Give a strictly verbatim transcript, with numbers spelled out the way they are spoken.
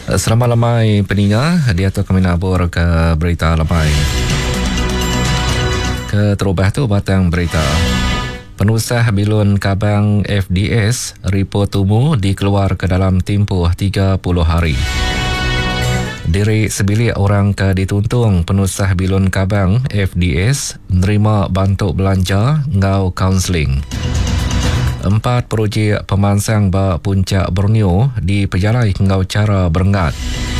Selamat lamai peningat, dia tu kami nabur ke berita lamai. Ke terubah tu batang berita. Penusah bilun Kabang F D S, report tumu dikeluar ke dalam tempoh tiga puluh hari. Diri sebilik orang ke dituntung penusah bilun Kabang F D S menerima bantuk belanja ngau kaunseling. Empat projek pemansang bak puncak Borneo diperjalai ngau cara berengat.